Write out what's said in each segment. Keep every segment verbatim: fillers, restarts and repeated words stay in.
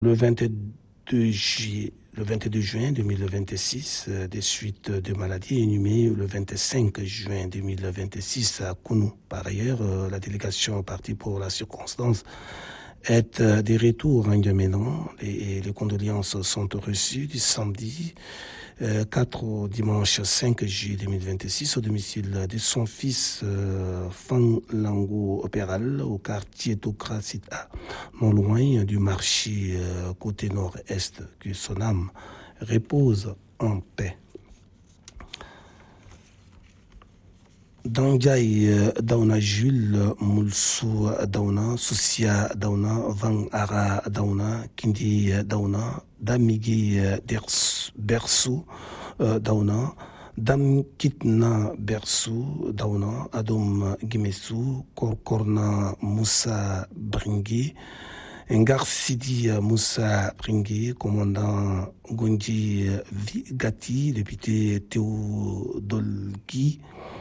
Le vingt-deux juillet, le vingt-deux juin deux mille vingt-six, euh, des suites de maladies inhumées le vingt-cinq juin deux mille vingt-six à Kounou. Par ailleurs, euh, la délégation partie pour la circonstance est euh, des retours en N'Djamena. Les, les condoléances sont reçues du samedi euh, quatre au dimanche cinq juillet deux mille vingt-six au domicile de son fils euh, Fang Lango Opéral au quartier Tokrasita, non loin du marché euh, côté nord-est. Que son âme repose en paix. Danjai Dauna Jules Mulsu Dauna Susia Dauna Van Ara Dauna Kindi Dauna Damigi Bersu Dauna Dam Kitna Bersu Dauna Adom Gimesu Korkorna Moussa Bringi Ngar Sidi Moussa Bringi, commandant Gondji Gati, député Théodolgi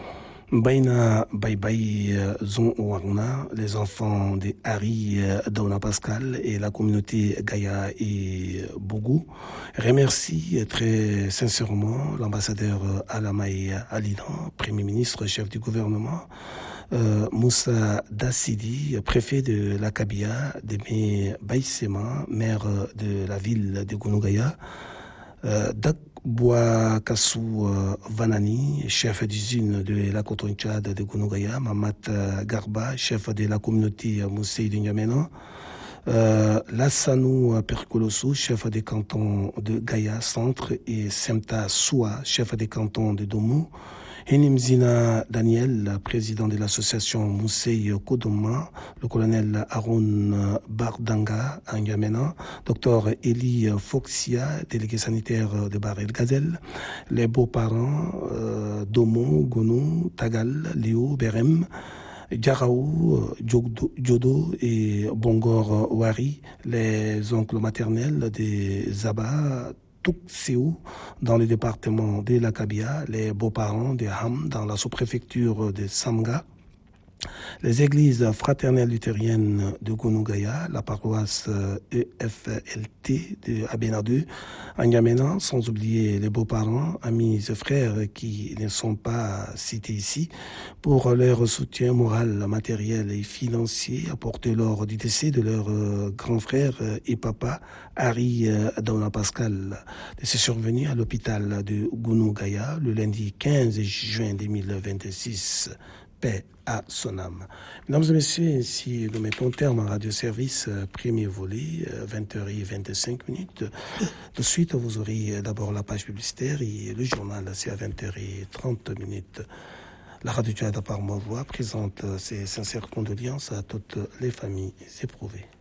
Baina Baibai Zon Wagna, les enfants de Harry Dauna Pascal et la communauté Gaïa et Bougou remercie très sincèrement l'ambassadeur Alamaï Alidan, Premier ministre, chef du gouvernement, euh, Moussa Dassidi, préfet de la Kabia, Deme Baïsema, maire de la ville de Gounougaya, euh, Bois Kassou euh, Vanani, chef d'usine de la coton Tchad de Gounougaya, Mamat euh, Garba, chef de la communauté euh, Moussei de N'Djamena, euh, Lassanou Perkolossou, chef des cantons de Gaïa Centre, et Semta Soua, chef des cantons de Domou, Henimzina Daniel, président de l'association Moussei Kodoma, le colonel Aaron Bardanga à N'Djamena, docteur Eli Foxia, délégué sanitaire de Barel Gazelle, les beaux-parents euh, Domo, Gono, Tagal, Léo, Berem, Djaraou, Djodo et Bongor Wari, les oncles maternels des Zaba, Tuxéou dans le département de la Kabia, les beaux-parents de Ham dans la sous-préfecture de Samga, les églises fraternelles luthériennes de Gounougaya, la paroisse E F L T de Abénadeu, à N'Djamena, sans oublier les beaux-parents, amis et frères qui ne sont pas cités ici, pour leur soutien moral, matériel et financier apporté lors du décès de leur grand frère et papa, Harry Dauna Pascal. C'est survenu à l'hôpital de Gounougaya le lundi quinze juin deux mille vingt-six. Paix à son âme. Mesdames et messieurs, ainsi nous mettons terme à Radio Service, euh, premier volet, euh, vingt heures vingt-cinq minutes. De suite, vous aurez d'abord la page publicitaire et le journal, c'est à vingt heures trente minutes. La Radio Tchad par ma voix présente ses sincères condoléances à toutes les familles éprouvées.